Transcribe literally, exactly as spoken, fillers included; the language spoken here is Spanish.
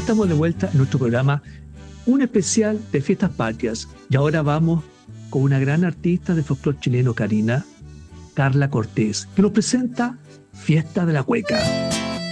estamos de vuelta en nuestro programa, un especial de Fiestas Patrias. Y ahora vamos con una gran artista de folclore chileno, Karina, Carla Cortés, que nos presenta Fiesta de la Cueca.